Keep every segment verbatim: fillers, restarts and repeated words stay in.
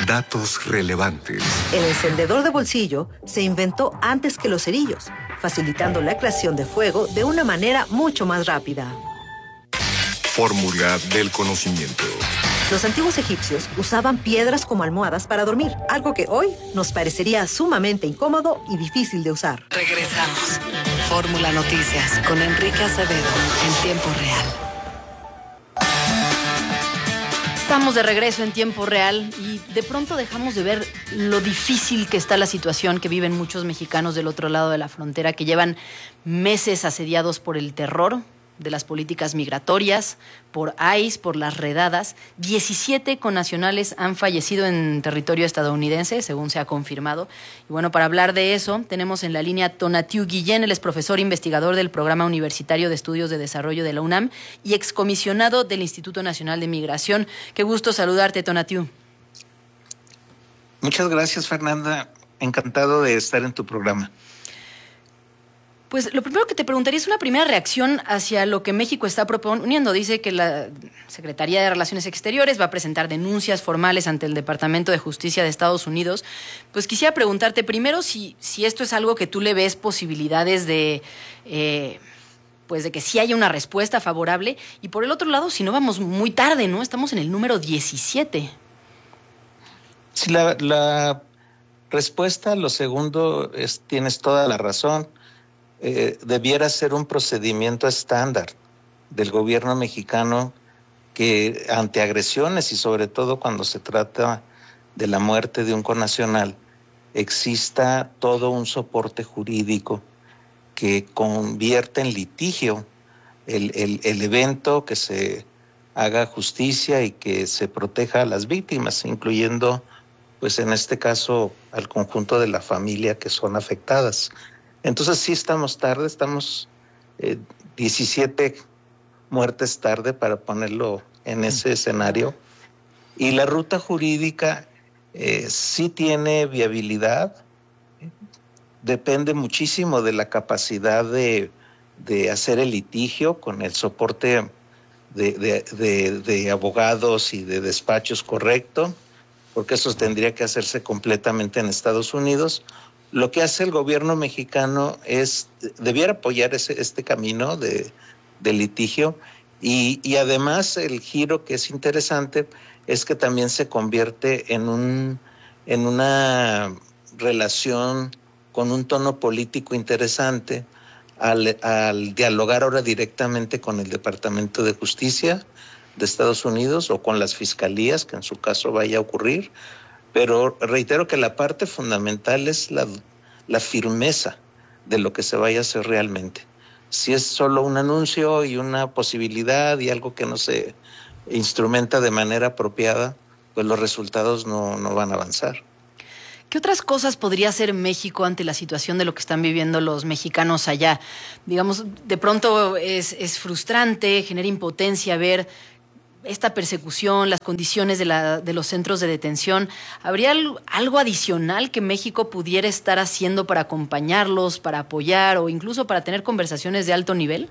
Datos relevantes. El encendedor de bolsillo se inventó antes que los cerillos, facilitando la creación de fuego de una manera mucho más rápida. Fórmula del conocimiento. Los antiguos egipcios usaban piedras como almohadas para dormir, algo que hoy nos parecería sumamente incómodo y difícil de usar. Regresamos. Fórmula Noticias con Enrique Acevedo en tiempo real. Estamos de regreso en tiempo real y de pronto dejamos de ver lo difícil que está la situación que viven muchos mexicanos del otro lado de la frontera, que llevan meses asediados por el terror de las políticas migratorias, por I C E, por las redadas. diecisiete connacionales han fallecido en territorio estadounidense, según se ha confirmado. Y bueno, para hablar de eso, tenemos en la línea a Tonatiuh Guillén. Él es profesor investigador del Programa Universitario de Estudios de Desarrollo de la UNAM y excomisionado del Instituto Nacional de Migración. Qué gusto saludarte, Tonatiuh. Muchas gracias, Fernanda. Encantado de estar en tu programa. Pues lo primero que te preguntaría es una primera reacción hacia lo que México está proponiendo. Dice que la Secretaría de Relaciones Exteriores va a presentar denuncias formales ante el Departamento de Justicia de Estados Unidos. Pues quisiera preguntarte primero si, si esto es algo que tú le ves posibilidades de, eh, pues de que sí haya una respuesta favorable. Y por el otro lado, si no vamos muy tarde, ¿no? Estamos en el número diecisiete. Sí, la, la respuesta, lo segundo, es, tienes toda la razón. Eh, debiera ser un procedimiento estándar del gobierno mexicano que ante agresiones y sobre todo cuando se trata de la muerte de un connacional exista todo un soporte jurídico que convierta en litigio el, el, el evento, que se haga justicia y que se proteja a las víctimas, incluyendo pues en este caso al conjunto de la familia que son afectadas. Entonces sí estamos tarde, estamos eh, diecisiete muertes tarde para ponerlo en ese escenario. Y la ruta jurídica eh, sí tiene viabilidad, depende muchísimo de la capacidad de, de hacer el litigio con el soporte de, de, de, de abogados y de despachos correcto, porque eso tendría que hacerse completamente en Estados Unidos. Lo que hace el gobierno mexicano es, debiera apoyar ese, este camino de, de litigio y, y además el giro que es interesante es que también se convierte en, un, en una relación con un tono político interesante al, al dialogar ahora directamente con el Departamento de Justicia de Estados Unidos o con las fiscalías, que en su caso vaya a ocurrir. Pero reitero que la parte fundamental es la, la firmeza de lo que se vaya a hacer realmente. Si es solo un anuncio y una posibilidad y algo que no se instrumenta de manera apropiada, pues los resultados no, no van a avanzar. ¿Qué otras cosas podría hacer México ante la situación de lo que están viviendo los mexicanos allá? Digamos, de pronto es, es frustrante, genera impotencia ver esta persecución, las condiciones de, la, de los centros de detención. ¿Habría algo adicional que México pudiera estar haciendo para acompañarlos, para apoyar o incluso para tener conversaciones de alto nivel?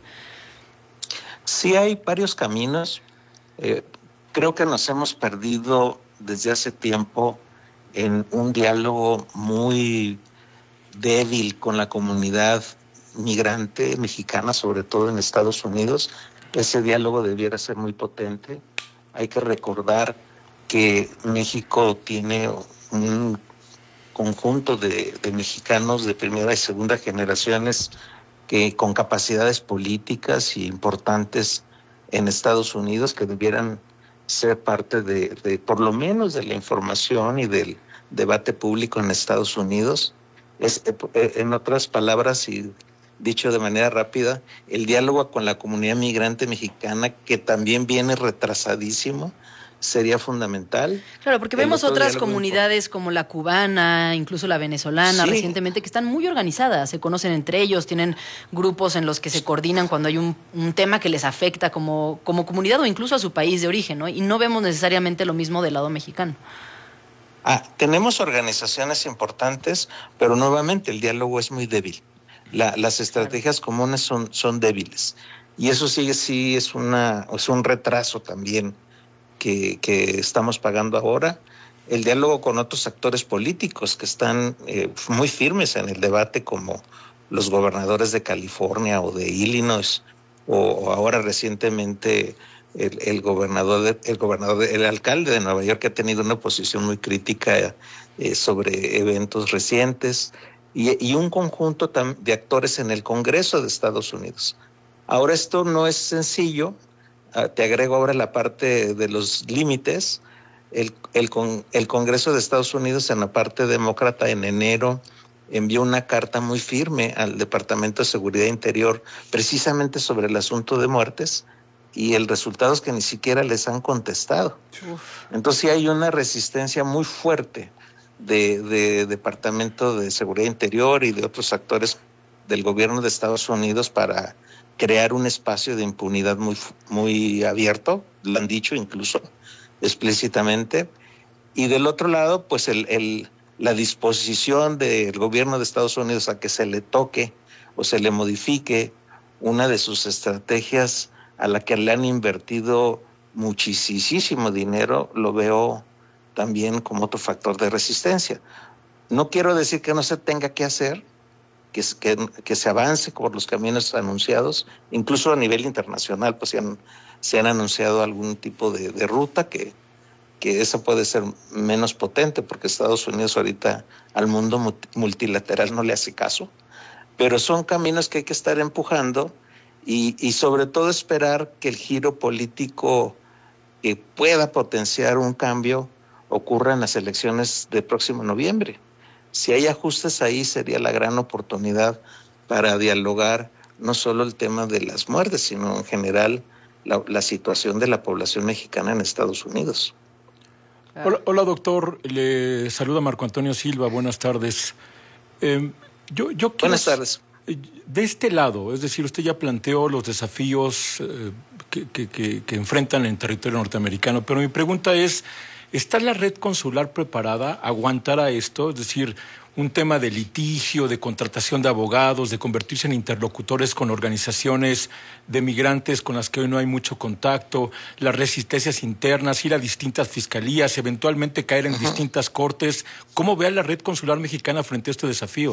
Sí, hay varios caminos. Eh, creo que nos hemos perdido desde hace tiempo en un diálogo muy débil con la comunidad migrante mexicana, sobre todo en Estados Unidos. Ese diálogo debiera ser muy potente. Hay que recordar que México tiene un conjunto de, de mexicanos de primera y segunda generaciones que con capacidades políticas y importantes en Estados Unidos que debieran ser parte de, de por lo menos de la información y del debate público en Estados Unidos. Es, en otras palabras, y dicho de manera rápida, el diálogo con la comunidad migrante mexicana, que también viene retrasadísimo, sería fundamental. Claro, porque vemos otras comunidades con... como la cubana, incluso la venezolana, sí, recientemente, que están muy organizadas, se conocen entre ellos, tienen grupos en los que se coordinan cuando hay un, un tema que les afecta como, como comunidad o incluso a su país de origen, ¿no? Y no vemos necesariamente lo mismo del lado mexicano. Ah, tenemos organizaciones importantes, pero nuevamente el diálogo es muy débil. La, las estrategias comunes son, son débiles. Y eso sí, sí es, una, es un retraso también que, que estamos pagando ahora. el diálogo con otros actores políticos que están eh, muy firmes en el debate, como los gobernadores de California o de Illinois, o, o ahora recientemente el, el gobernador, de, el gobernador, de, el alcalde de Nueva York, que ha tenido una posición muy crítica eh, sobre eventos recientes, y, y un conjunto de actores en el Congreso de Estados Unidos. Ahora, esto no es sencillo. Te agrego ahora la parte de los límites. El, el, con, el Congreso de Estados Unidos, en la parte demócrata, en enero envió una carta muy firme al Departamento de Seguridad Interior precisamente sobre el asunto de muertes, y el resultado es que ni siquiera les han contestado. Uf. Entonces sí hay una resistencia muy fuerte de, de Departamento de Seguridad Interior y de otros actores del gobierno de Estados Unidos para crear un espacio de impunidad muy, muy abierto, lo han dicho incluso explícitamente. Y del otro lado, pues el, el, la disposición del gobierno de Estados Unidos a que se le toque o se le modifique una de sus estrategias a la que le han invertido muchísimo dinero, lo veo también como otro factor de resistencia. No quiero decir que no se tenga que hacer, que, que, que se avance por los caminos anunciados, incluso a nivel internacional, pues se han, se han anunciado algún tipo de, de ruta que, que esa puede ser menos potente, porque Estados Unidos ahorita al mundo multilateral no le hace caso, pero son caminos que hay que estar empujando y, y sobre todo esperar que el giro político que pueda potenciar un cambio ocurra en las elecciones del próximo noviembre. Si hay ajustes ahí, sería la gran oportunidad para dialogar no solo el tema de las muertes, sino en general la, la situación de la población mexicana en Estados Unidos. Hola, hola doctor, le saluda Marco Antonio Silva, buenas tardes. Eh, yo, yo quiero, buenas tardes. De este lado, es decir, usted ya planteó los desafíos eh, que, que, que, que enfrentan en territorio norteamericano, pero mi pregunta es, ¿está la red consular preparada? ¿Aguantará esto? Es decir, un tema de litigio, de contratación de abogados, de convertirse en interlocutores con organizaciones de migrantes con las que hoy no hay mucho contacto, las resistencias internas, ir a distintas fiscalías, eventualmente caer en uh-huh. distintas cortes. ¿Cómo ve a la red consular mexicana frente a este desafío?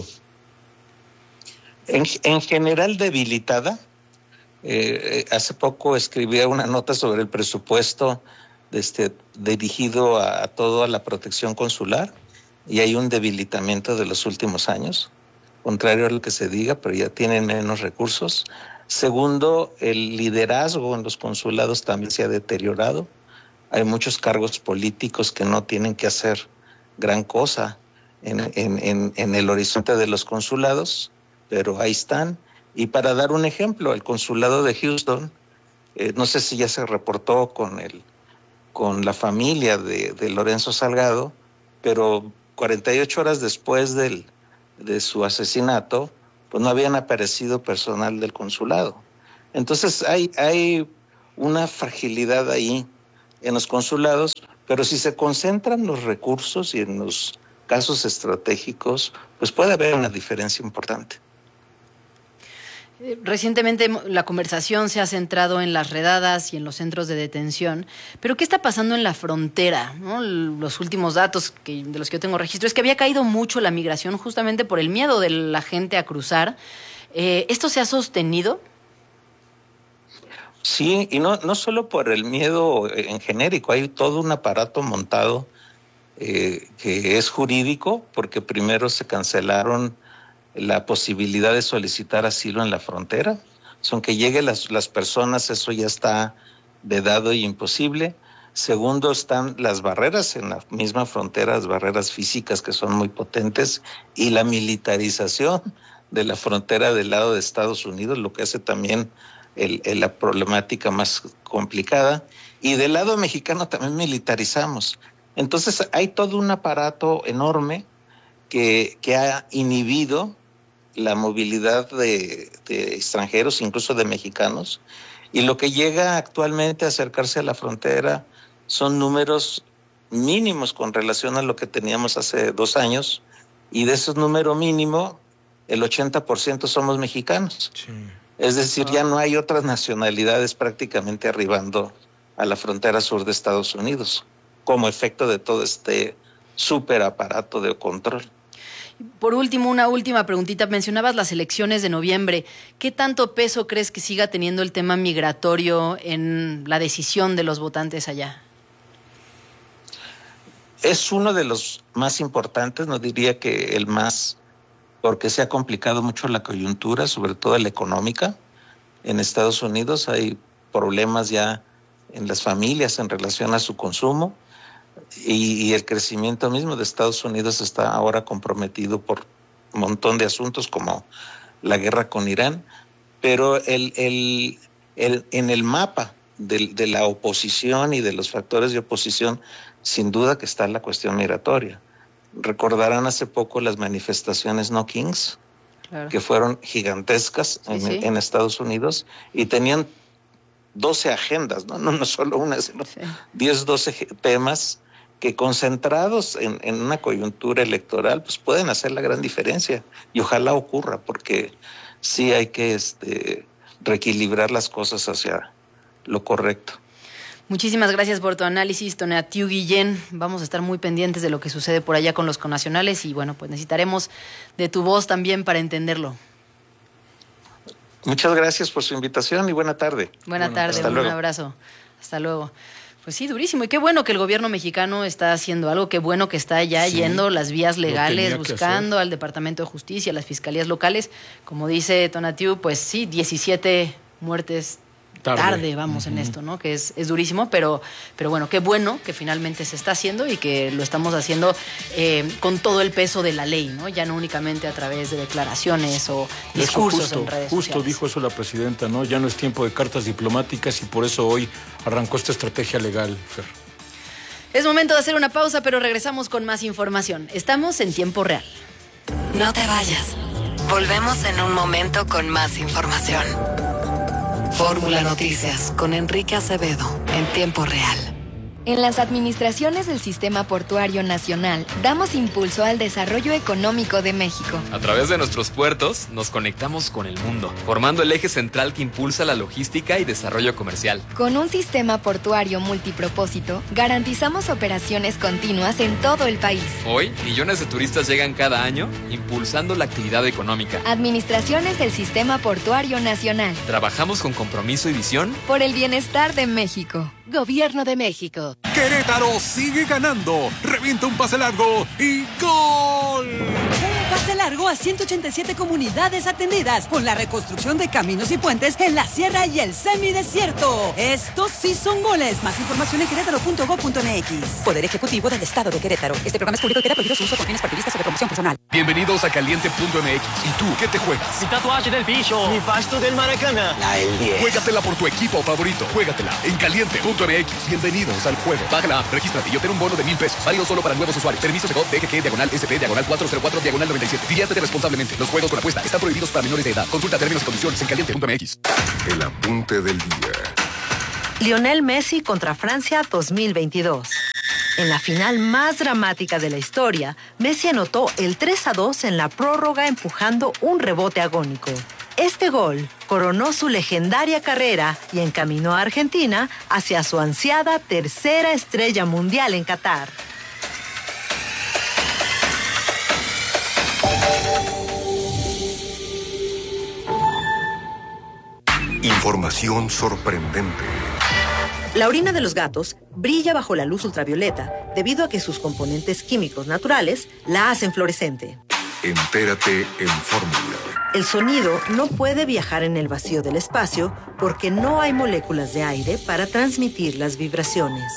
En, en general debilitada. Eh, hace poco escribí una nota sobre el presupuesto Este, dirigido a, a toda la protección consular, y hay un debilitamiento de los últimos años, contrario a lo que se diga, pero ya tienen menos recursos. Segundo, el liderazgo en los consulados también se ha deteriorado. Hay muchos cargos políticos que no tienen que hacer gran cosa en, en, en, en el horizonte de los consulados, pero ahí están. Y para dar un ejemplo, el consulado de Houston, eh, no sé si ya se reportó con el con la familia de, de Lorenzo Salgado, pero cuarenta y ocho horas después del, de su asesinato, pues no habían aparecido personal del consulado. Entonces hay, hay una fragilidad ahí en los consulados, pero si se concentran los recursos y en los casos estratégicos, pues puede haber una diferencia importante. Recientemente la conversación se ha centrado en las redadas y en los centros de detención, pero ¿qué está pasando en la frontera? ¿No? Los últimos datos que, de los que yo tengo registro es que había caído mucho la migración justamente por el miedo de la gente a cruzar. Eh, ¿Esto se ha sostenido? Sí, y no, no solo por el miedo en genérico, hay todo un aparato montado eh, que es jurídico, porque primero se cancelaron la posibilidad de solicitar asilo en la frontera. Son que lleguen las, las personas, eso ya está vedado y imposible. Segundo, están las barreras en la misma frontera, las barreras físicas que son muy potentes, y la militarización de la frontera del lado de Estados Unidos, lo que hace también el, el, la problemática más complicada. Y del lado mexicano también militarizamos. Entonces hay todo un aparato enorme que, que ha inhibido la movilidad de, de extranjeros, incluso de mexicanos, y lo que llega actualmente a acercarse a la frontera son números mínimos con relación a lo que teníamos hace dos años, y de esos números mínimos, el ochenta por ciento somos mexicanos. Sí. Es decir, ah. ya no hay otras nacionalidades prácticamente arribando a la frontera sur de Estados Unidos, como efecto de todo este súper aparato de control. Por último, una última preguntita. Mencionabas las elecciones de noviembre. ¿Qué tanto peso crees que siga teniendo el tema migratorio en la decisión de los votantes allá? Es uno de los más importantes, no diría que el más, porque se ha complicado mucho la coyuntura, sobre todo la económica. En Estados Unidos hay problemas ya en las familias en relación a su consumo. Y, y el crecimiento mismo de Estados Unidos está ahora comprometido por un montón de asuntos como la guerra con Irán, pero el, el, el, en el mapa de, de la oposición y de los factores de oposición, sin duda que está la cuestión migratoria. Recordarán hace poco las manifestaciones No Kings, claro, que fueron gigantescas sí, en, sí. en Estados Unidos y tenían doce agendas, no, no, no solo una, sino sí. diez, doce temas que concentrados en, en una coyuntura electoral, pues pueden hacer la gran diferencia. Y ojalá ocurra, porque sí hay que este, reequilibrar las cosas hacia lo correcto. Muchísimas gracias por tu análisis, Tonatiuh Guillén. Vamos a estar muy pendientes de lo que sucede por allá con los connacionales y bueno, pues necesitaremos de tu voz también para entenderlo. Muchas gracias por su invitación y buena tarde. Buena tarde, un abrazo. Hasta luego. Pues sí, durísimo. Y qué bueno que el gobierno mexicano está haciendo algo, qué bueno que está ya sí, yendo las vías legales, buscando al Departamento de Justicia, a las fiscalías locales. Como dice Tonatiuh, pues sí, diecisiete muertes tarde, tarde vamos uh-huh. en esto, ¿no? Que es, es durísimo, pero, pero bueno, qué bueno que finalmente se está haciendo y que lo estamos haciendo eh, con todo el peso de la ley, ¿no? Ya no únicamente a través de declaraciones o discursos justo, en redes justo sociales. Justo dijo eso la presidenta, ¿no? Ya no es tiempo de cartas diplomáticas y por eso hoy arrancó esta estrategia legal, Fer. Es momento de hacer una pausa, pero regresamos con más información. Estamos en tiempo real. No te vayas. Volvemos en un momento con más información. Fórmula Noticias con Enrique Acevedo en tiempo real. En las administraciones del Sistema Portuario Nacional, damos impulso al desarrollo económico de México. A través de nuestros puertos, nos conectamos con el mundo, formando el eje central que impulsa la logística y desarrollo comercial. Con un sistema portuario multipropósito, garantizamos operaciones continuas en todo el país. Hoy, millones de turistas llegan cada año, impulsando la actividad económica. Administraciones del Sistema Portuario Nacional. Trabajamos con compromiso y visión por el bienestar de México. Gobierno de México. Querétaro sigue ganando. Revienta un pase largo y ¡gol! Un pase largo a ciento ochenta y siete comunidades atendidas con la reconstrucción de caminos y puentes en la sierra y el semidesierto. Estos sí son goles. Más información en querétaro punto gob punto eme equis. Poder Ejecutivo del Estado de Querétaro. Este programa es público y queda prohibido su uso con fines partidistas o de promoción personal. Bienvenidos a caliente punto eme equis. ¿Y tú qué te juegas? Mi tatuaje del bicho. Mi pasto del Maracaná. La el diez. Juégatela por tu equipo favorito. Juégatela en caliente punto eme equis. Bienvenidos al juego. Baja la app, regístrate y obtén un bono de mil pesos. Válido solo para nuevos usuarios. Permiso Segov D G G diagonal S P diagonal cuatro cero cuatro diagonal noventa y siete. Diviértete responsablemente. Los juegos con apuesta están prohibidos para menores de edad. Consulta términos y condiciones en caliente punto eme equis. El apunte del día. Lionel Messi contra Francia dos mil veintidós. En la final más dramática de la historia, Messi anotó el tres a dos en la prórroga empujando un rebote agónico. Este gol coronó su legendaria carrera y encaminó a Argentina hacia su ansiada tercera estrella mundial en Qatar. Información sorprendente. La orina de los gatos brilla bajo la luz ultravioleta debido a que sus componentes químicos naturales la hacen fluorescente. Entérate en Fórmula. El sonido no puede viajar en el vacío del espacio porque no hay moléculas de aire para transmitir las vibraciones.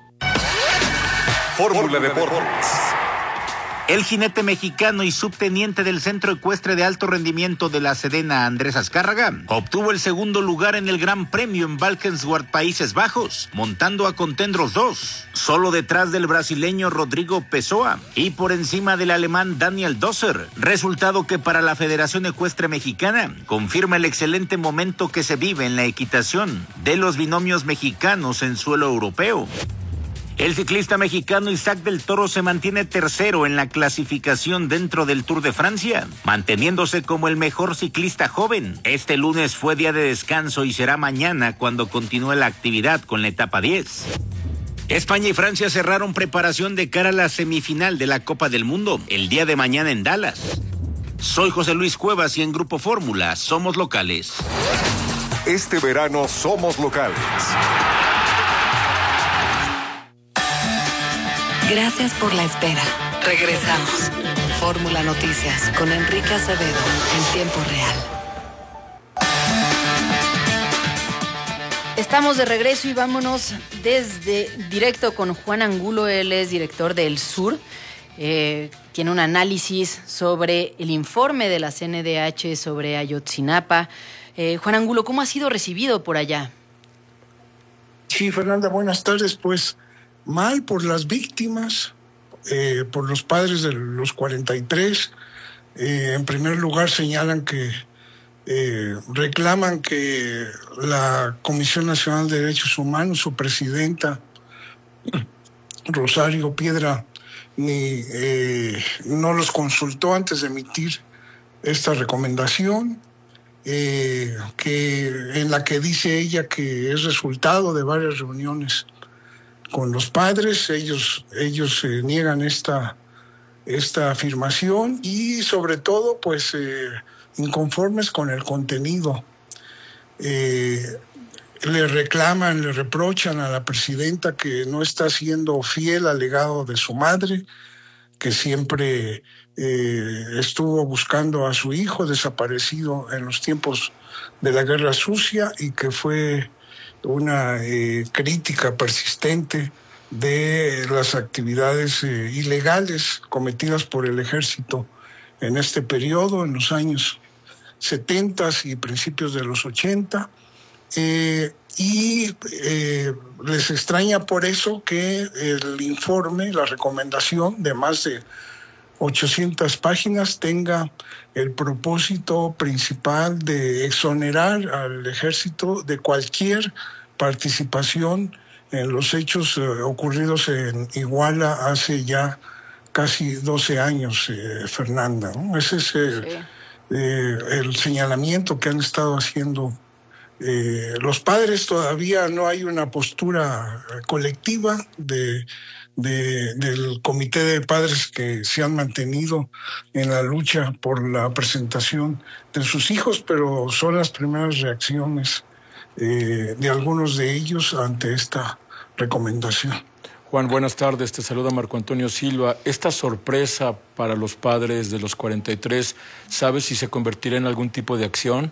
Fórmula Deportes. El jinete mexicano y subteniente del Centro Ecuestre de Alto Rendimiento de la Sedena, Andrés Azcárraga, obtuvo el segundo lugar en el Gran Premio en Valkenswaard, Países Bajos, montando a Contendros dos, solo detrás del brasileño Rodrigo Pessoa y por encima del alemán Daniel Dosser, resultado que para la Federación Ecuestre Mexicana confirma el excelente momento que se vive en la equitación de los binomios mexicanos en suelo europeo. El ciclista mexicano Isaac del Toro se mantiene tercero en la clasificación dentro del Tour de Francia, manteniéndose como el mejor ciclista joven. Este lunes fue día de descanso y será mañana cuando continúe la actividad con la etapa diez. España y Francia cerraron preparación de cara a la semifinal de la Copa del Mundo el día de mañana en Dallas. Soy José Luis Cuevas y en Grupo Fórmula somos locales. Este verano somos locales. Gracias por la espera. Regresamos. Fórmula Noticias con Enrique Acevedo en tiempo real. Estamos de regreso y vámonos desde directo con Juan Angulo. Él es director del Sur. Eh, tiene un análisis sobre el informe de la C N D H sobre Ayotzinapa. Eh, Juan Angulo, ¿cómo ha sido recibido por allá? Sí, Fernanda, buenas tardes. Pues mal por las víctimas, eh, por los padres de los cuarenta y tres. Eh, en primer lugar señalan que eh, reclaman que la Comisión Nacional de Derechos Humanos, su presidenta, Rosario Piedra, ni eh, no los consultó antes de emitir esta recomendación, eh, que en la que dice ella que es resultado de varias reuniones con los padres. Ellos ellos eh, niegan esta esta afirmación y sobre todo pues eh, inconformes con el contenido. Eh, le reclaman, le reprochan a la presidenta que no está siendo fiel al legado de su madre, que siempre eh, estuvo buscando a su hijo desaparecido en los tiempos de la Guerra Sucia y que fue una eh, crítica persistente de las actividades eh, ilegales cometidas por el ejército en este periodo, en los años setenta y principios de los ochenta. Eh, y eh, les extraña por eso que el informe, la recomendación de más de ochocientas páginas tenga el propósito principal de exonerar al ejército de cualquier participación en los hechos eh, ocurridos en Iguala hace ya casi doce años, eh, Fernanda, ¿no? Ese es el, sí. eh, el señalamiento que han estado haciendo eh, los padres. Todavía no hay una postura colectiva de, de, del comité de padres que se han mantenido en la lucha por la presentación de sus hijos, pero son las primeras reacciones eh, de algunos de ellos ante esta recomendación. Juan, buenas tardes. Te saluda Marco Antonio Silva. Esta sorpresa para los padres de los cuarenta y tres, ¿sabes si se convertirá en algún tipo de acción?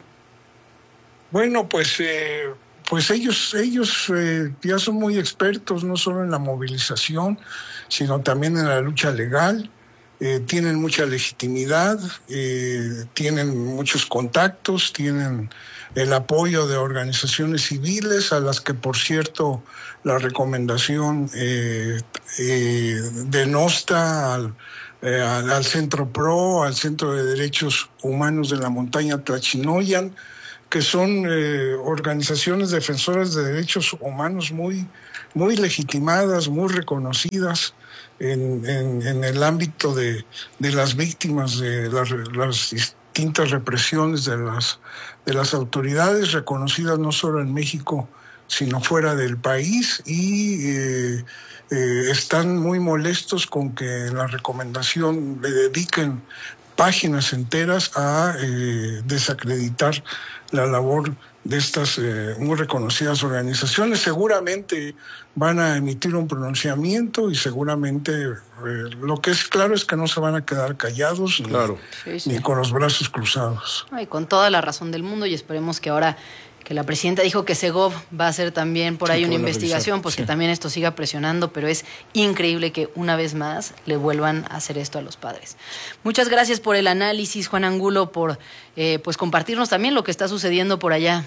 Bueno, pues, eh, pues ellos, ellos eh, ya son muy expertos, no solo en la movilización, sino también en la lucha legal. Eh, tienen mucha legitimidad, eh, tienen muchos contactos, tienen el apoyo de organizaciones civiles, a las que, por cierto, la recomendación eh, eh, denosta al, eh, al, al Centro PRO, al Centro de Derechos Humanos de la Montaña Tlachinoyan, que son eh, organizaciones defensoras de derechos humanos muy, muy legitimadas, muy reconocidas en, en, en el ámbito de, de las víctimas de las, las distintas represiones de las, de las autoridades, reconocidas no solo en México, sino fuera del país, y eh, eh, están muy molestos con que en la recomendación le dediquen páginas enteras a eh, desacreditar la labor de estas eh, muy reconocidas organizaciones. Seguramente van a emitir un pronunciamiento y seguramente eh, lo que es claro es que no se van a quedar callados claro. ni, sí, sí. ni con los brazos cruzados. Ay, con toda la razón del mundo, y esperemos que ahora que la presidenta dijo que Segov va a hacer también por sí, ahí una investigación, revisar. pues sí. que también esto siga presionando, pero es increíble que una vez más le vuelvan a hacer esto a los padres. Muchas gracias por el análisis, Juan Angulo, por eh, pues compartirnos también lo que está sucediendo por allá.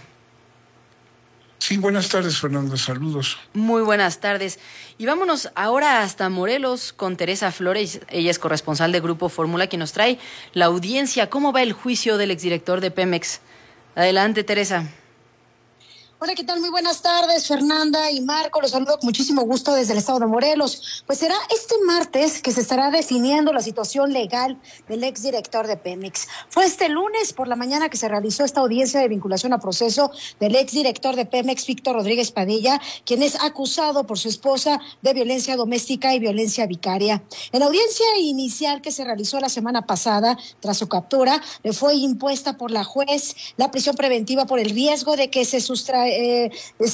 Sí, buenas tardes, Fernando, saludos. Muy buenas tardes. Y vámonos ahora hasta Morelos con Teresa Flores. Ella es corresponsal de Grupo Fórmula, quien nos trae la audiencia. ¿Cómo va el juicio del exdirector de Pemex? Adelante, Teresa. Hola, ¿qué tal? Muy buenas tardes, Fernanda y Marco. Los saludo con muchísimo gusto desde el estado de Morelos. Pues será este martes que se estará definiendo la situación legal del exdirector de Pemex. Fue este lunes por la mañana que se realizó esta audiencia de vinculación a proceso del exdirector de Pemex, Víctor Rodríguez Padilla, quien es acusado por su esposa de violencia doméstica y violencia vicaria. En la audiencia inicial que se realizó la semana pasada, tras su captura, le fue impuesta por la juez la prisión preventiva por el riesgo de que se sustrae Eh,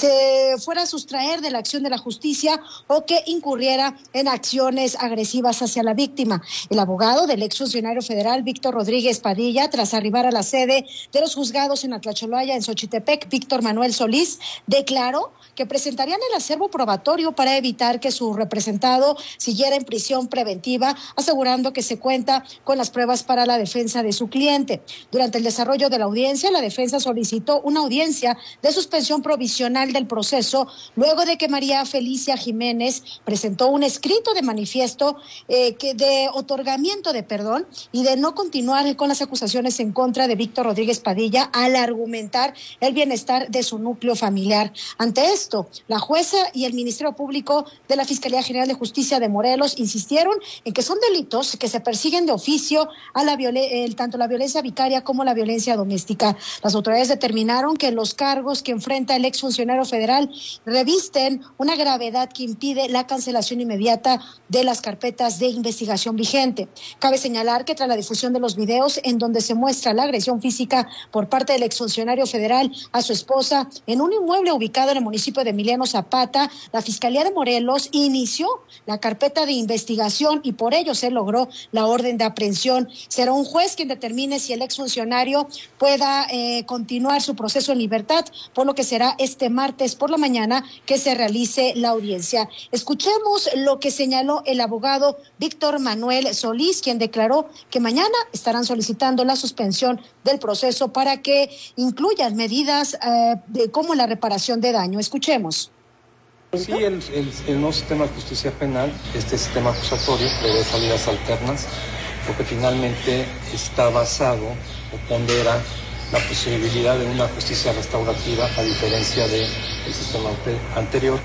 se fuera a sustraer de la acción de la justicia o que incurriera en acciones agresivas hacia la víctima. El abogado del exfuncionario federal Víctor Rodríguez Padilla, tras arribar a la sede de los juzgados en Atlacholaya, en Xochitepec, Víctor Manuel Solís, declaró que presentarían el acervo probatorio para evitar que su representado siguiera en prisión preventiva, asegurando que se cuenta con las pruebas para la defensa de su cliente. Durante el desarrollo de la audiencia, la defensa solicitó una audiencia de suspensión provisional del proceso, luego de que María Felicia Jiménez presentó un escrito de manifiesto eh, que de otorgamiento de perdón y de no continuar con las acusaciones en contra de Víctor Rodríguez Padilla al argumentar el bienestar de su núcleo familiar. Ante esto, la jueza y el Ministerio Público de la Fiscalía General de Justicia de Morelos insistieron en que son delitos que se persiguen de oficio a la violen- el, tanto la violencia vicaria como la violencia doméstica. Las autoridades determinaron que los cargos que enfrentan el exfuncionario federal revisten una gravedad que impide la cancelación inmediata de las carpetas de investigación vigente. Cabe señalar que tras la difusión de los videos en donde se muestra la agresión física por parte del exfuncionario federal a su esposa en un inmueble ubicado en el municipio de Emiliano Zapata, la Fiscalía de Morelos inició la carpeta de investigación y por ello se logró la orden de aprehensión. Será un juez quien determine si el exfuncionario pueda eh, continuar su proceso en libertad, por lo que será este martes por la mañana que se realice la audiencia. Escuchemos lo que señaló el abogado Víctor Manuel Solís, quien declaró que mañana estarán solicitando la suspensión del proceso para que incluyan medidas eh, de, como la reparación de daño. Escuchemos. Sí, el, el, el nuevo sistema de justicia penal, este sistema acusatorio, prevé salidas alternas, porque finalmente está basado o pondera la posibilidad de una justicia restaurativa a diferencia del sistema anterior.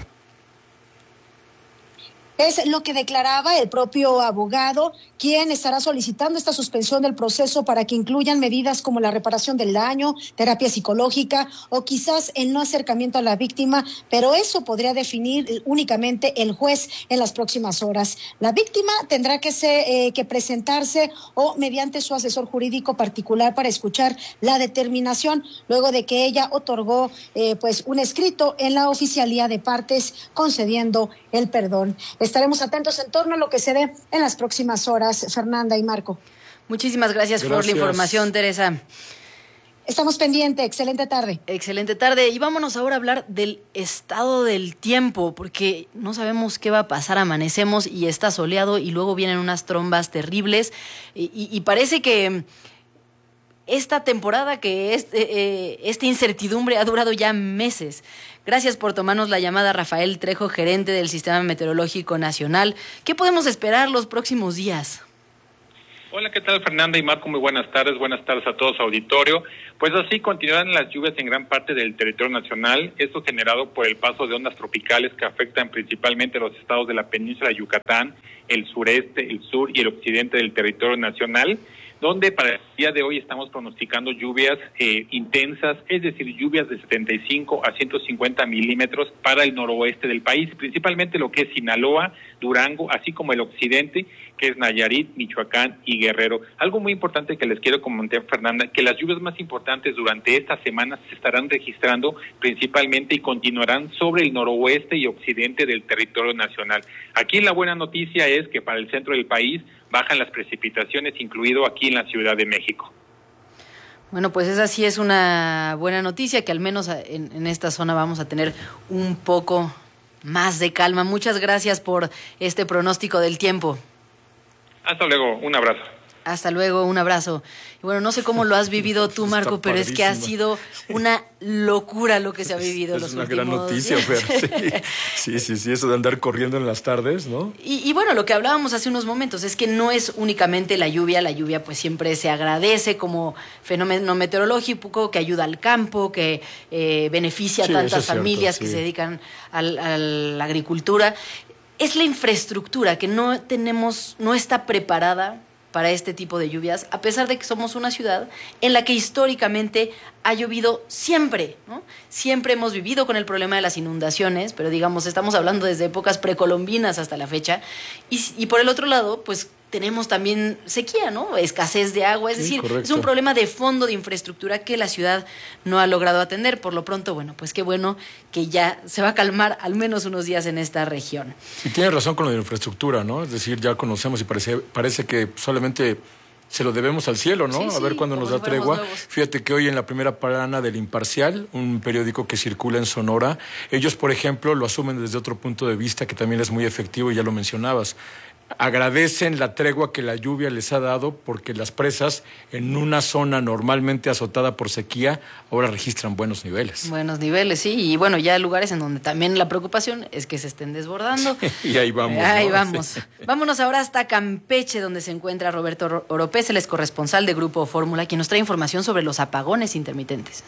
Es lo que declaraba el propio abogado, quien estará solicitando esta suspensión del proceso para que incluyan medidas como la reparación del daño, terapia psicológica o quizás el no acercamiento a la víctima, pero eso podría definir únicamente el juez en las próximas horas. La víctima tendrá que, ser, eh, que presentarse o mediante su asesor jurídico particular para escuchar la determinación, luego de que ella otorgó eh, pues un escrito en la oficialía de partes concediendo el perdón. Estaremos atentos en torno a lo que se dé en las próximas horas, Fernanda y Marco. Muchísimas gracias, gracias. por la información, Teresa. Estamos pendientes. Excelente tarde. Excelente tarde. Y vámonos ahora a hablar del estado del tiempo, porque no sabemos qué va a pasar. Amanecemos y está soleado y luego vienen unas trombas terribles. Y, y, y parece que esta temporada, que este, eh, esta incertidumbre ha durado ya meses. Gracias por tomarnos la llamada, Rafael Trejo, gerente del Sistema Meteorológico Nacional. ¿Qué podemos esperar los próximos días? Hola, ¿qué tal, Fernanda y Marco? Muy buenas tardes. Buenas tardes a todos, auditorio. Pues así continuarán las lluvias en gran parte del territorio nacional. Esto generado por el paso de ondas tropicales que afectan principalmente los estados de la península de Yucatán, el sureste, el sur y el occidente del territorio nacional, donde para el día de hoy estamos pronosticando lluvias eh, intensas, es decir, lluvias de setenta y cinco a ciento cincuenta milímetros para el noroeste del país, principalmente lo que es Sinaloa, Durango, así como el occidente, que es Nayarit, Michoacán y Guerrero. Algo muy importante que les quiero comentar, Fernanda, que las lluvias más importantes durante esta semana se estarán registrando principalmente y continuarán sobre el noroeste y occidente del territorio nacional. Aquí la buena noticia es que para el centro del país bajan las precipitaciones, incluido aquí en la Ciudad de México. Bueno, pues esa sí es una buena noticia, que al menos en, en esta zona vamos a tener un poco más de calma. Muchas gracias por este pronóstico del tiempo. Hasta luego, un abrazo. Hasta luego, un abrazo. Y bueno, no sé cómo lo has vivido tú, Marco, pero es que ha sido una locura lo que se ha vivido es, los es una últimos gran noticia, días. Fer, sí. sí, sí, sí, eso de andar corriendo en las tardes, ¿no? Y, y bueno, lo que hablábamos hace unos momentos es que no es únicamente la lluvia, la lluvia pues siempre se agradece como fenómeno meteorológico que ayuda al campo, que eh, beneficia a Sí, tantas eso es cierto, familias sí. que se dedican al, a la agricultura. Es la infraestructura que no tenemos, no está preparada para este tipo de lluvias, a pesar de que somos una ciudad en la que históricamente ha llovido siempre, ¿no? Siempre hemos vivido con el problema de las inundaciones, pero digamos, estamos hablando desde épocas precolombinas hasta la fecha, y, y por el otro lado, pues tenemos también sequía, ¿no? Escasez de agua, es Sí, decir, correcto. es un problema de fondo de infraestructura que la ciudad no ha logrado atender. Por lo pronto, bueno, pues qué bueno que ya se va a calmar al menos unos días en esta región. Y tienes razón con lo de la infraestructura, ¿no? Es decir, ya conocemos y parece, parece que solamente se lo debemos al cielo, ¿no? Sí, a ver sí, cuándo como nos da si fuéramos tregua. nuevos. Fíjate que hoy en la primera plana del Imparcial, un periódico que circula en Sonora, ellos, por ejemplo, lo asumen desde otro punto de vista que también es muy efectivo y ya lo mencionabas. Agradecen la tregua que la lluvia les ha dado porque las presas en una zona normalmente azotada por sequía ahora registran buenos niveles. Buenos niveles, sí, y bueno, ya hay lugares en donde también la preocupación es que se estén desbordando. Y ahí vamos. Ahí ¿no? vamos. Sí. Vámonos ahora hasta Campeche, donde se encuentra Roberto Oropés, el corresponsal de Grupo Fórmula, quien nos trae información sobre los apagones intermitentes.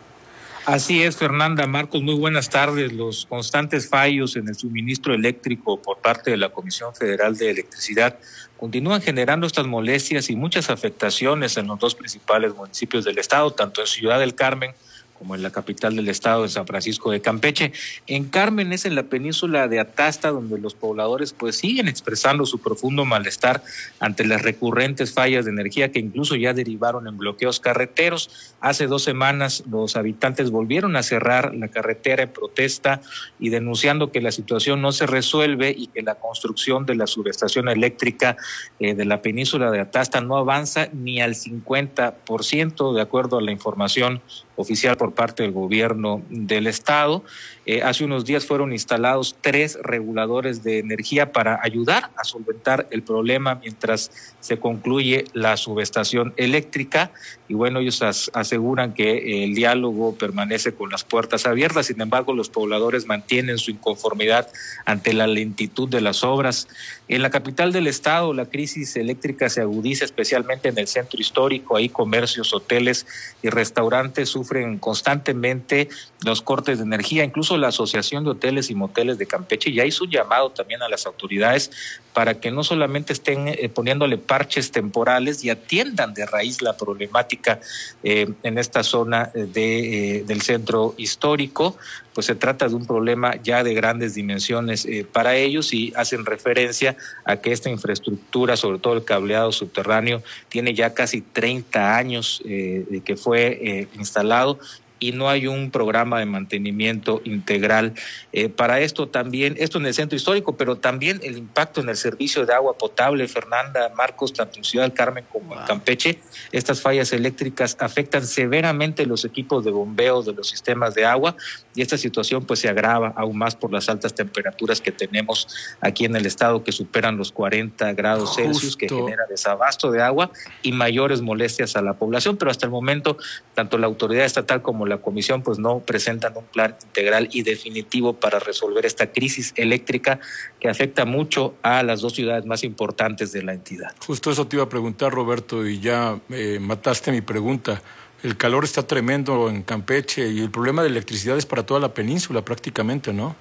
Así es, Fernanda, Marcos, muy buenas tardes. Los constantes fallos en el suministro eléctrico por parte de la Comisión Federal de Electricidad continúan generando estas molestias y muchas afectaciones en los dos principales municipios del estado, tanto en Ciudad del Carmen como en la capital del estado, en San Francisco de Campeche. En Carmen es en la península de Atasta, donde los pobladores pues siguen expresando su profundo malestar ante las recurrentes fallas de energía que incluso ya derivaron en bloqueos carreteros. Hace dos semanas los habitantes volvieron a cerrar la carretera en protesta y denunciando que la situación no se resuelve y que la construcción de la subestación eléctrica eh, de la península de Atasta no avanza ni al cincuenta por ciento, de acuerdo a la información oficial por parte del gobierno del estado. Eh, hace unos días fueron instalados tres reguladores de energía para ayudar a solventar el problema mientras se concluye la subestación eléctrica. Y bueno, ellos as- aseguran que el diálogo permanece con las puertas abiertas. Sin embargo, los pobladores mantienen su inconformidad ante la lentitud de las obras. En la capital del estado, la crisis eléctrica se agudiza, especialmente en el centro histórico. Ahí comercios, hoteles y restaurantes sufren constantemente los cortes de energía. Incluso la Asociación de Hoteles y Moteles de Campeche ya hizo un llamado también a las autoridades para que no solamente estén eh, poniéndole parches temporales y atiendan de raíz la problemática eh, en esta zona de, eh, del centro histórico. Pues se trata de un problema ya de grandes dimensiones eh, para ellos, y hacen referencia a que esta infraestructura, sobre todo el cableado subterráneo, tiene ya casi treinta años eh, que fue eh, instalado, y no hay un programa de mantenimiento integral. Eh, para esto también, esto en el centro histórico, pero también el impacto en el servicio de agua potable, Fernanda, Marcos, tanto en Ciudad del Carmen como en Campeche. Estas fallas eléctricas afectan severamente los equipos de bombeo de los sistemas de agua, y esta situación pues se agrava aún más por las altas temperaturas que tenemos aquí en el estado, que superan los cuarenta grados Justo. Celsius, que genera desabasto de agua y mayores molestias a la población. Pero hasta el momento, tanto la autoridad estatal como la comisión pues no presentan un plan integral y definitivo para resolver esta crisis eléctrica que afecta mucho a las dos ciudades más importantes de la entidad. Justo eso te iba a preguntar, Roberto, y ya eh, mataste mi pregunta. El calor está tremendo en Campeche y el problema de electricidad es para toda la península prácticamente, ¿no?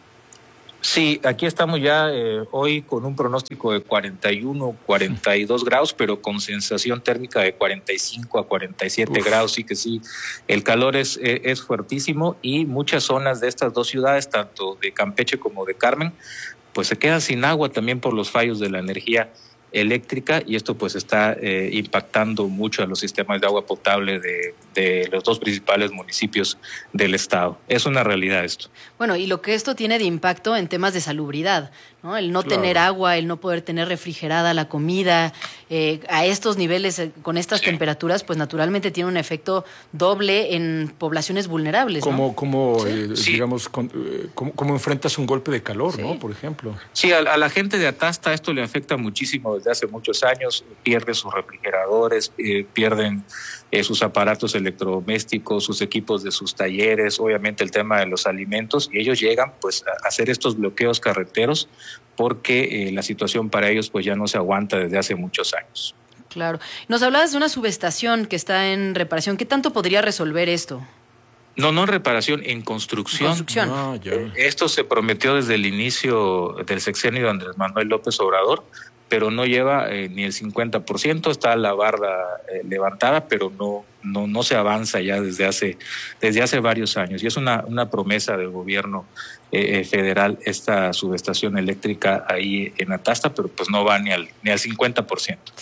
Sí, aquí estamos ya eh, hoy con un pronóstico de cuarenta y uno, cuarenta y dos grados, pero con sensación térmica de cuarenta y cinco a cuarenta y siete Uf. grados. Sí que sí, el calor es, eh, es fuertísimo, y muchas zonas de estas dos ciudades, tanto de Campeche como de Carmen, pues se quedan sin agua también por los fallos de la energía eléctrica, y esto pues está eh, impactando mucho a los sistemas de agua potable de, de los dos principales municipios del estado. Es una realidad esto. Bueno, y lo que esto tiene de impacto en temas de salubridad, ¿no? El no Claro. tener agua, el no poder tener refrigerada la comida, eh, a estos niveles, eh, con estas temperaturas, pues naturalmente tiene un efecto doble en poblaciones vulnerables, ¿no? ¿Cómo, cómo eh, digamos, con, eh, cómo, cómo enfrentas un golpe de calor, Sí. ¿no? Por ejemplo. Sí, a, a la gente de Atasta esto le afecta muchísimo desde hace muchos años, pierde sus refrigeradores, eh, pierden eh, sus aparatos electrodomésticos, sus equipos de sus talleres, obviamente el tema de los alimentos, y ellos llegan pues a hacer estos bloqueos carreteros porque eh, la situación para ellos pues ya no se aguanta desde hace muchos años. Claro. Nos hablabas de una subestación que está en reparación. ¿Qué tanto podría resolver esto? No, no en reparación, en construcción. Construcción. No, ya. Esto se prometió desde el inicio del sexenio de Andrés Manuel López Obrador, pero no lleva eh, ni el cincuenta por ciento, está la barda eh, levantada, pero no, no, no se avanza ya desde hace, desde hace varios años. Y es una, una promesa del gobierno eh, federal esta subestación eléctrica ahí en Atasta, pero pues no va ni al, ni al cincuenta por ciento.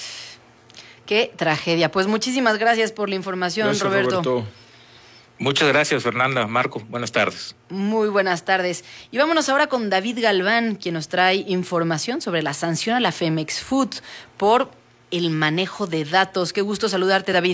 Qué tragedia. Pues muchísimas gracias por la información, Gracias, Roberto. Roberto. Muchas gracias, Fernanda. Marco, buenas tardes. Muy buenas tardes. Y vámonos ahora con David Galván, quien nos trae información sobre la sanción a la Femex Food por el manejo de datos. Qué gusto saludarte, David.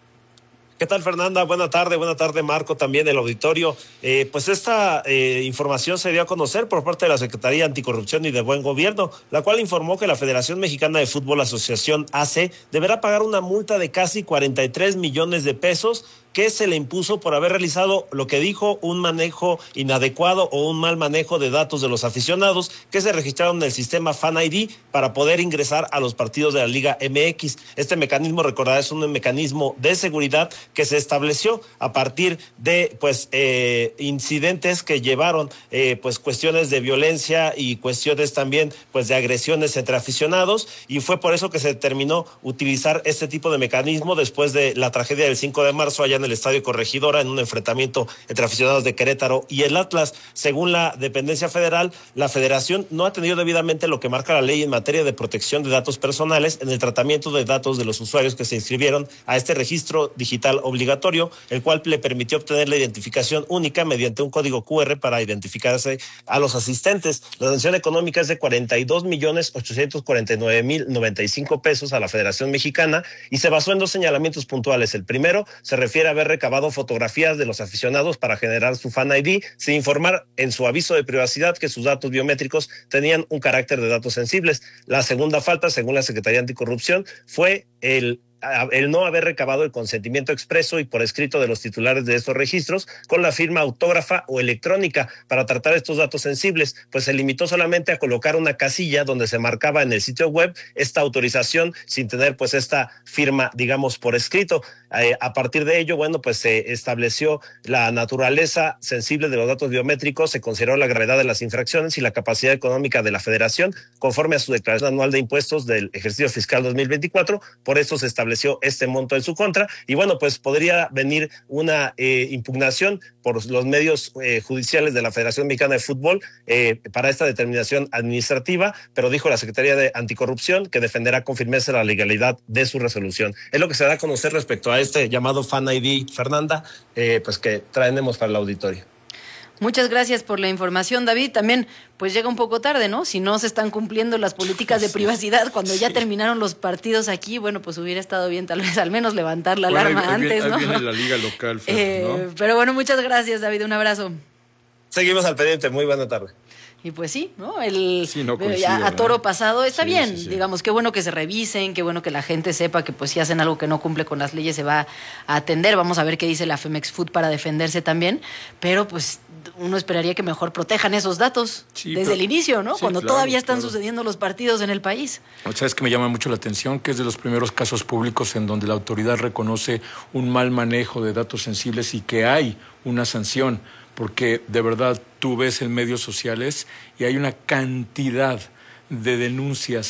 ¿Qué tal, Fernanda? Buena tarde, buena tarde, Marco, también el auditorio. Eh, pues esta eh, información se dio a conocer por parte de la Secretaría Anticorrupción y de Buen Gobierno, la cual informó que la Federación Mexicana de Fútbol, Asociación A C, deberá pagar una multa de casi cuarenta y tres millones de pesos que se le impuso por haber realizado lo que dijo un manejo inadecuado o un mal manejo de datos de los aficionados que se registraron en el sistema Fan I D para poder ingresar a los partidos de la Liga M X. Este mecanismo, recordad, es un mecanismo de seguridad que se estableció a partir de pues eh, incidentes que llevaron eh, pues cuestiones de violencia y cuestiones también pues de agresiones entre aficionados, y fue por eso que se determinó utilizar este tipo de mecanismo después de la tragedia del cinco de marzo allá en el Estadio Corregidora, en un enfrentamiento entre aficionados de Querétaro y el Atlas. Según la dependencia federal, la federación no ha atendido debidamente lo que marca la ley en materia de protección de datos personales en el tratamiento de datos de los usuarios que se inscribieron a este registro digital obligatorio, el cual le permitió obtener la identificación única mediante un código Q R para identificarse a los asistentes. La sanción económica es de cuarenta y dos millones ochocientos cuarenta y nueve mil noventa y cinco pesos a la Federación Mexicana y se basó en dos señalamientos puntuales. El primero se refiere a haber recabado fotografías de los aficionados para generar su Fan I D sin informar en su aviso de privacidad que sus datos biométricos tenían un carácter de datos sensibles. La segunda falta, según la Secretaría Anticorrupción, fue el el no haber recabado el consentimiento expreso y por escrito de los titulares de estos registros con la firma autógrafa o electrónica para tratar estos datos sensibles, pues se limitó solamente a colocar una casilla donde se marcaba en el sitio web esta autorización sin tener pues esta firma, digamos, por escrito. Eh, a partir de ello, bueno, pues se estableció la naturaleza sensible de los datos biométricos, se consideró la gravedad de las infracciones y la capacidad económica de la Federación conforme a su declaración anual de impuestos del ejercicio fiscal dos mil veinticuatro, por eso se estableció este monto en su contra, y bueno, pues podría venir una eh, impugnación por los medios eh, judiciales de la Federación Mexicana de Fútbol eh, para esta determinación administrativa, pero dijo la Secretaría de Anticorrupción que defenderá con firmeza la legalidad de su resolución. Es lo que se da a conocer respecto a este llamado Fan I D, Fernanda, eh, pues que traemos para el auditorio. Muchas gracias por la información, David. También, pues llega un poco tarde, ¿no? Si no se están cumpliendo las políticas de privacidad cuando ya terminaron los partidos aquí, bueno, pues hubiera estado bien tal vez al menos levantar la bueno, alarma ahí, antes, ahí ¿no? Ahí viene la liga local, Fer, eh, ¿no? Pero bueno, muchas gracias, David. Un abrazo. Seguimos al pendiente. Muy buena tarde. Y pues sí, ¿no? El sí, no coincido, a, a toro pasado está sí, bien, sí, sí. digamos, qué bueno que se revisen, qué bueno que la gente sepa que pues si hacen algo que no cumple con las leyes se va a atender. Vamos a ver qué dice la Femex Food para defenderse también, pero pues uno esperaría que mejor protejan esos datos sí, desde pero, el inicio, ¿no? Sí, Cuando claro, todavía están claro. sucediendo los partidos en el país. ¿Sabes que me llama mucho la atención? Que es de los primeros casos públicos en donde la autoridad reconoce un mal manejo de datos sensibles y que hay una sanción, porque de verdad tú ves en medios sociales y hay una cantidad de denuncias